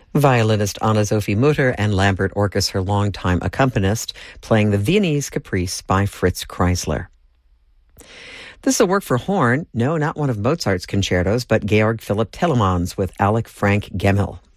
Violinist Anna-Sophie Mutter and Lambert Orkus, her longtime accompanist, playing the Viennese Caprice by Fritz Kreisler. This is a work for horn. No, not one of Mozart's concertos, but Georg Philipp Telemann with Alec Frank Gemmel.